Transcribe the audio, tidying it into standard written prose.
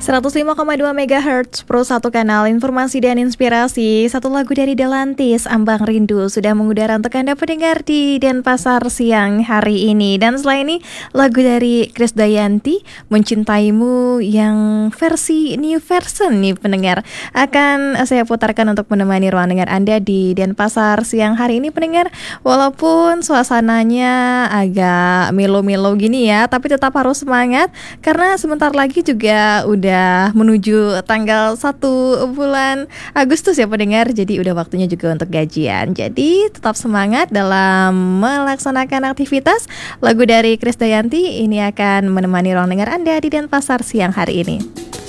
105,2 MHz Pro 1 kanal informasi dan inspirasi. Satu lagu dari Delantis, Ambang Rindu, sudah mengudara untuk Anda pendengar di Denpasar siang hari ini. Dan setelah ini lagu dari Krisdayanti, Mencintaimu, yang versi new version nih pendengar, akan saya putarkan untuk menemani ruang dengar Anda di Denpasar siang hari ini pendengar. Walaupun suasananya agak melo-melo gini ya, tapi tetap harus semangat karena sebentar lagi juga udah menuju tanggal 1 bulan Agustus ya pendengar. Jadi udah waktunya juga untuk gajian. Jadi tetap semangat dalam melaksanakan aktivitas. Lagu dari Krisdayanti ini akan menemani ruang dengar Anda di Denpasar siang hari ini.